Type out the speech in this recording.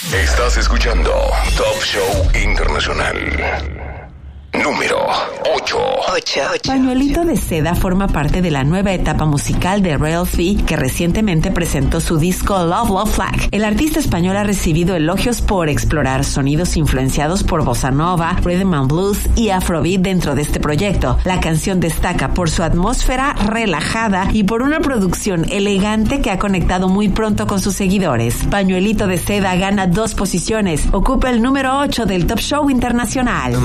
Estás escuchando Top Show Internacional. Número 8. Pañuelito de Seda forma parte de la nueva etapa musical de Ralph V, que recientemente presentó su disco Love Love Flag. El artista español ha recibido elogios por explorar sonidos influenciados por bossa nova, rhythm and blues y afrobeat dentro de este proyecto. La canción destaca por su atmósfera relajada y por una producción elegante que ha conectado muy pronto con sus seguidores. Pañuelito de Seda gana 2 posiciones. Ocupa el número 8 del Top Show Internacional.